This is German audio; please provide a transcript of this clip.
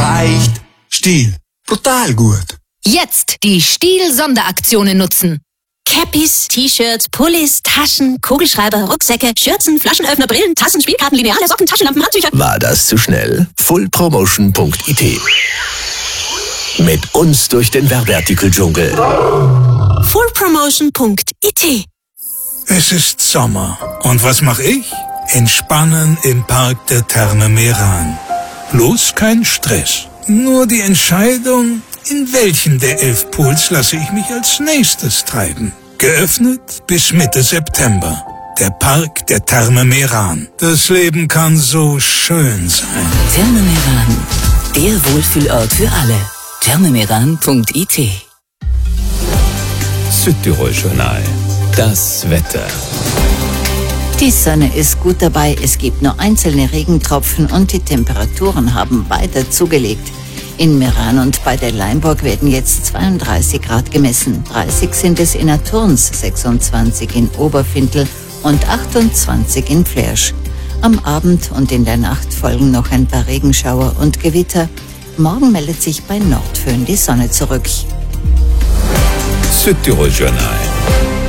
reicht. Stihl, brutal gut. Jetzt die Stihl-Sonderaktionen nutzen. Cappies, T-Shirts, Pullis, Taschen, Kugelschreiber, Rucksäcke, Schürzen, Flaschenöffner, Brillen, Tassen, Spielkarten, Lineale, Socken, Taschenlampen, Handtücher. War das zu schnell? fullpromotion.it. Mit uns durch den Werbeartikel-Dschungel. fullpromotion.it. Es ist Sommer. Und was mache ich? Entspannen im Park der Therme Meran. Bloß kein Stress. Nur die Entscheidung, in welchen der 11 Pools lasse ich mich als nächstes treiben. Geöffnet bis Mitte September. Der Park der Therme Meran. Das Leben kann so schön sein. Therme Meran, der Wohlfühlort für alle. thermemeran.it. Südtirol Journal. Das Wetter. Die Sonne ist gut dabei, es gibt nur einzelne Regentropfen und die Temperaturen haben weiter zugelegt. In Meran und bei der Leimburg werden jetzt 32 Grad gemessen. 30 sind es in Aturns, 26 in Oberfintel und 28 in Flersch. Am Abend und in der Nacht folgen noch ein paar Regenschauer und Gewitter. Morgen meldet sich bei Nordföhn die Sonne zurück. Südtirol Journal.